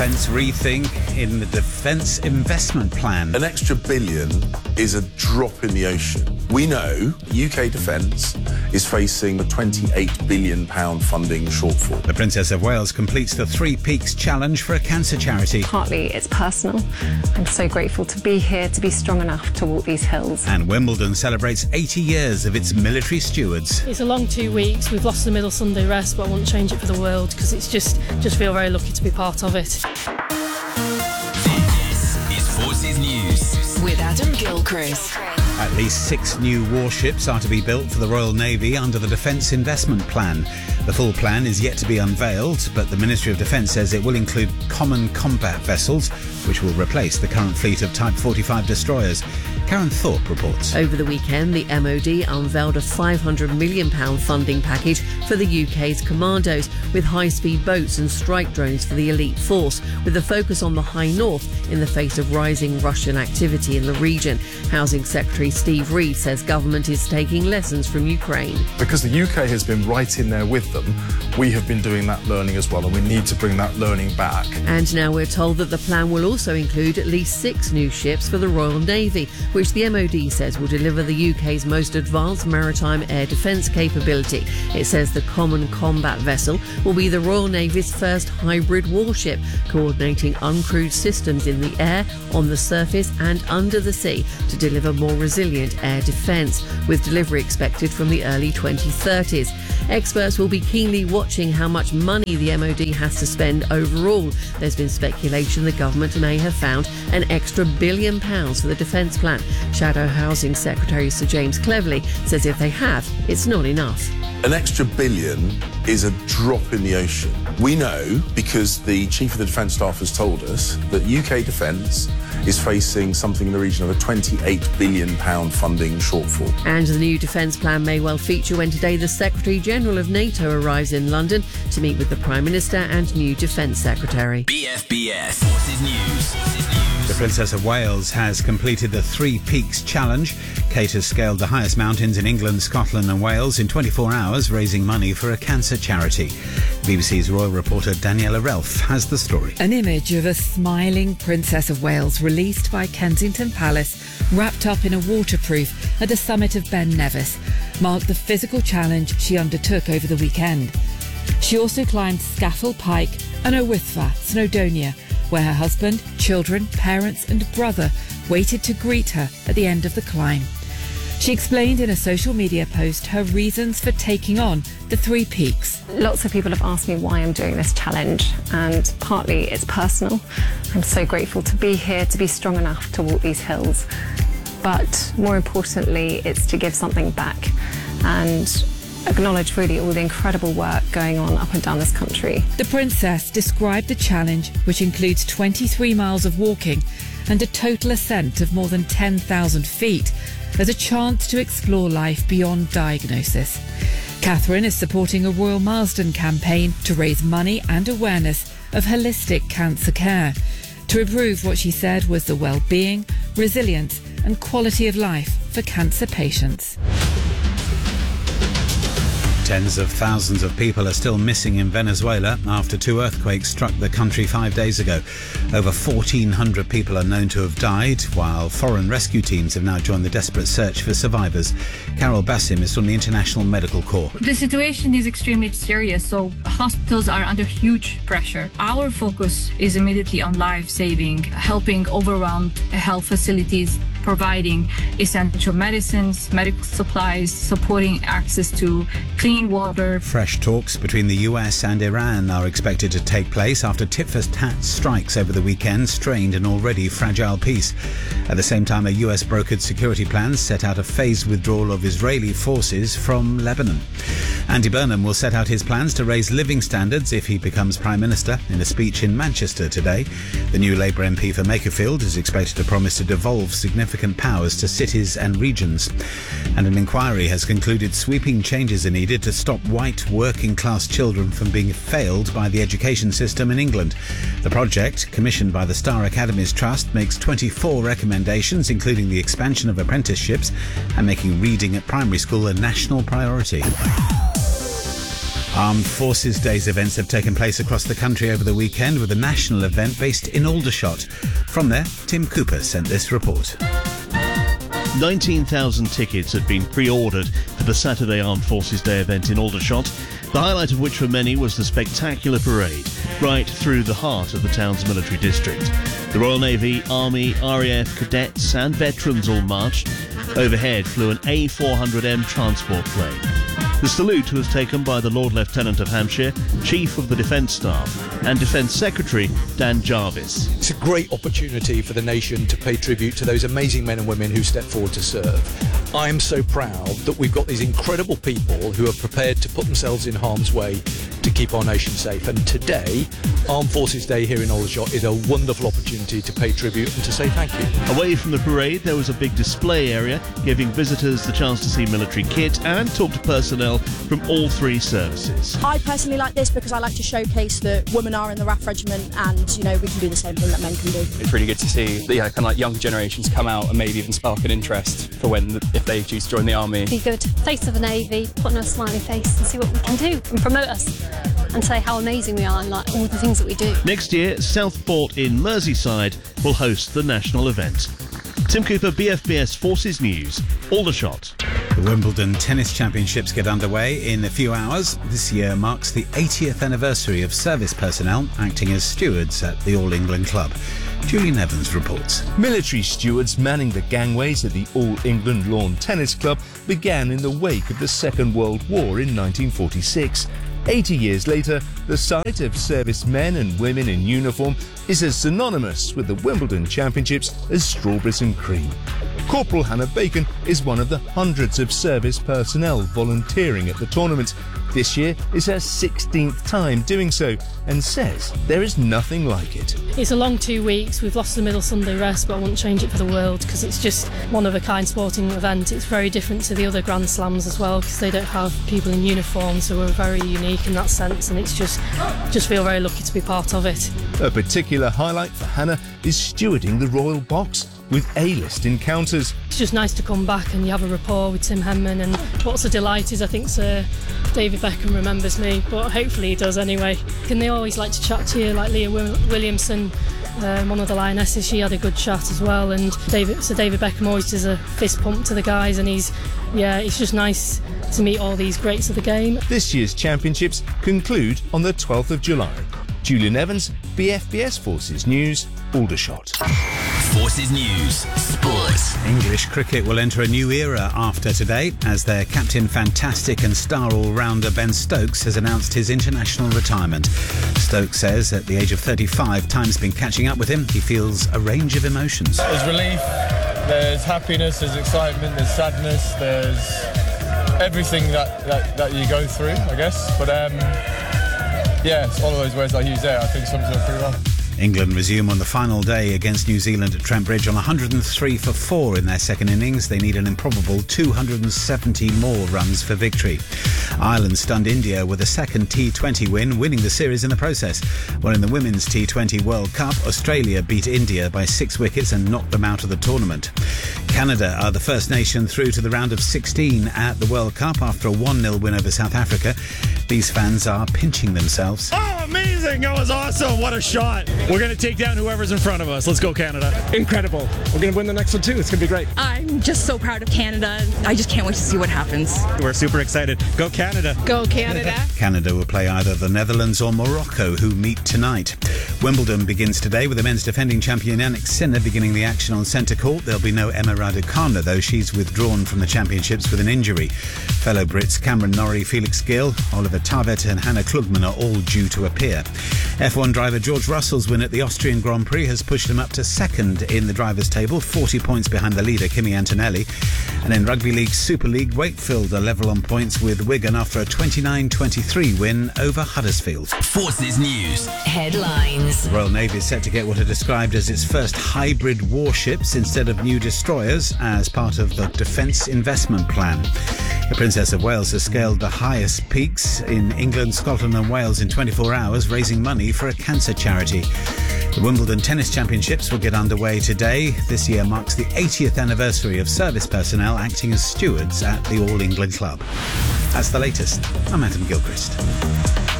defence rethink in the Defence Investment Plan. An extra billion is a drop in the ocean. We know UK defence is facing a £28 billion funding shortfall. The Princess of Wales completes the Three Peaks Challenge for a cancer charity. Partly it's personal. I'm so grateful to be here, to be strong enough to walk these hills. And Wimbledon celebrates 80 years of its military stewards. It's a long 2 weeks. We've lost the middle Sunday rest, but I wouldn't change it for the world because it's just feel very lucky to be part of it. This is Forces News with Adam Gilchrist. At least 6 new warships are to be built for the Royal Navy under the Defence Investment Plan. The full plan is yet to be unveiled, but the Ministry of Defence says it will include common combat vessels, which will replace the current fleet of Type 45 destroyers. Karen Thorpe reports. Over the weekend, the MOD unveiled a £500 million funding package for the UK's commandos, with high-speed boats and strike drones for the elite force, with a focus on the High North in the face of rising Russian activity in the region. Housing Secretary Steve Reed says government is taking lessons from Ukraine. Because the UK has been right in there with them, we have been doing that learning as well, and we need to bring that learning back. And now we're told that the plan will also include at least 6 new ships for the Royal Navy, which the MOD says will deliver the UK's most advanced maritime air defence capability. It says the Common Combat Vessel will be the Royal Navy's first hybrid warship, coordinating uncrewed systems in the air, on the surface and under the sea to deliver more resilient air defence, with delivery expected from the early 2030s. Experts will be keenly watching how much money the MOD has to spend overall. There's been speculation the government may have found an extra £1 billion for the defence plan. Shadow Housing Secretary Sir James Cleverly says if they have, it's not enough. An extra billion is a drop in the ocean. We know because the Chief of the Defence Staff has told us that UK Defence is facing something in the region of a £28 billion funding shortfall. And the new defence plan may well feature when today the Secretary-General of NATO arrives in London to meet with the Prime Minister and new Defence Secretary. BFBS Forces News. The Princess of Wales has completed the Three Peaks Challenge. Kate has scaled the highest mountains in England, Scotland and Wales in 24 hours, raising money for a cancer charity. BBC's royal reporter Daniela Relf has the story. An image of a smiling Princess of Wales released by Kensington Palace, wrapped up in a waterproof at the summit of Ben Nevis, marked the physical challenge she undertook over the weekend. She also climbed Scafell Pike and Owithfa, Snowdonia, where her husband, children, parents and brother waited to greet her at the end of the climb. She explained in a social media post her reasons for taking on the Three Peaks. Lots of people have asked me why I'm doing this challenge, and partly it's personal. I'm so grateful to be here, to be strong enough to walk these hills. But more importantly, it's to give something back and acknowledge really all the incredible work going on up and down this country. The Princess described the challenge, which includes 23 miles of walking and a total ascent of more than 10,000 feet, as a chance to explore life beyond diagnosis. Catherine is supporting a Royal Marsden campaign to raise money and awareness of holistic cancer care, to improve what she said was the well-being, resilience and quality of life for cancer patients. Tens of thousands of people are still missing in Venezuela after 2 earthquakes struck the country 5 days ago. Over 1,400 people are known to have died, while foreign rescue teams have now joined the desperate search for survivors. Carol Bassim is from the International Medical Corps. The situation is extremely serious, so hospitals are under huge pressure. Our focus is immediately on life-saving, helping overwhelmed health facilities, providing essential medicines, medical supplies, supporting access to clean water. Fresh talks between the US and Iran are expected to take place after tit-for-tat strikes over the weekend strained an already fragile peace. At the same time, a US brokered security plan set out a phased withdrawal of Israeli forces from Lebanon. Andy Burnham will set out his plans to raise living standards if he becomes Prime Minister in a speech in Manchester today. The new Labour MP for Makerfield is expected to promise to devolve significant powers to cities and regions. And an inquiry has concluded sweeping changes are needed to stop white working-class children from being failed by the education system in England. The project, commissioned by the Star Academies Trust, makes 24 recommendations, including the expansion of apprenticeships and making reading at primary school a national priority. Armed Forces Day's events have taken place across the country over the weekend, with a national event based in Aldershot. From there, Tim Cooper sent this report. 19,000 tickets had been pre-ordered for the Saturday Armed Forces Day event in Aldershot, the highlight of which for many was the spectacular parade right through the heart of the town's military district. The Royal Navy, Army, RAF, cadets and veterans all marched. Overhead flew an A400M transport plane. The salute was taken by the Lord Lieutenant of Hampshire, Chief of the Defence Staff, and Defence Secretary Dan Jarvis. It's a great opportunity for the nation to pay tribute to those amazing men and women who stepped forward to serve. I am so proud that we've got these incredible people who are prepared to put themselves in harm's way to keep our nation safe. And today, Armed Forces Day here in Aldershot is a wonderful opportunity to pay tribute and to say thank you. Away from the parade, there was a big display area, giving visitors the chance to see military kit and talk to personnel from all three services. I personally like this because I like to showcase that women are in the RAF regiment and, you know, we can do the same thing that men can do. It's really good to see the kind of like young generations come out and maybe even spark an interest for if they choose to join the army. Be good, face of the Navy, put on a smiley face and see what we can do and promote us and say how amazing we are and like all the things that we do. Next year, Southport in Merseyside will host the national event. Tim Cooper, BFBS Forces News, Aldershot. The Wimbledon Tennis Championships get underway in a few hours. This year marks the 80th anniversary of service personnel acting as stewards at the All England Club. Julian Evans reports. Military stewards manning the gangways at the All England Lawn Tennis Club began in the wake of the Second World War in 1946. 80 years later, the sight of servicemen and women in uniform is as synonymous with the Wimbledon Championships as strawberries and cream. Corporal Hannah Bacon is one of the hundreds of service personnel volunteering at the tournament. This year is her 16th time doing so and says there is nothing like it. It's a long 2 weeks. We've lost the middle Sunday rest, but I wouldn't change it for the world because it's just one of a kind sporting event. It's very different to the other Grand Slams as well because they don't have people in uniform, so we're very unique in that sense, and it's just feel very lucky to be part of it. A particular highlight for Hannah is stewarding the Royal Box with A-list encounters. It's just nice to come back and you have a rapport with Tim Henman, and what's a delight is I think Sir David Beckham remembers me, but hopefully he does anyway. And they always like to chat to you, like Leah Williamson, one of the Lionesses, she had a good chat as well, and Sir David Beckham always does a fist pump to the guys, and it's just nice to meet all these greats of the game. This year's championships conclude on the 12th of July. Julian Evans, BFBS Forces News, Aldershot. Forces News, Sports. English cricket will enter a new era after today as their captain, fantastic and star all-rounder Ben Stokes has announced his international retirement. Stokes says at the age of 35, time's been catching up with him. He feels a range of emotions. There's relief, there's happiness, there's excitement, there's sadness, there's everything that you go through, I guess. But it's all of those words I use there, I think sums it up pretty well. England resume on the final day against New Zealand at Trent Bridge on 103 for 4 in their second innings. They need an improbable 270 more runs for victory. Ireland stunned India with a second T20 win, winning the series in the process. While in the Women's T20 World Cup, Australia beat India by 6 wickets and knocked them out of the tournament. Canada are the first nation through to the round of 16 at the World Cup after a 1-0 win over South Africa. These fans are pinching themselves. Oh, amazing! That was awesome! What a shot! We're going to take down whoever's in front of us. Let's go, Canada. Incredible. We're going to win the next one, too. It's going to be great. I'm just so proud of Canada. I just can't wait to see what happens. We're super excited. Go, Canada. Go, Canada. Canada will play either the Netherlands or Morocco, who meet tonight. Wimbledon begins today with the men's defending champion Jannik Sinner beginning the action on centre court. There'll be no Emma Raducanu, though she's withdrawn from the championships with an injury. Fellow Brits Cameron Norrie, Felix Gill, Oliver Tarvet and Hannah Klugman are all due to appear. F1 driver George Russell's win at the Austrian Grand Prix has pushed him up to second in the drivers' table, 40 points behind the leader Kimi Antonelli. And in Rugby League Super League, Wakefield are level on points with Wigan after a 29-23 win over Huddersfield. Forces News headlines. The Royal Navy is set to get what are described as its first hybrid warships instead of new destroyers as part of the Defence Investment Plan. The Princess of Wales has scaled the highest peaks in England, Scotland and Wales in 24 hours, raising money for a cancer charity. The Wimbledon Tennis Championships will get underway today. This year marks the 80th anniversary of service personnel acting as stewards at the All England Club. That's the latest. I'm Adam Gilchrist.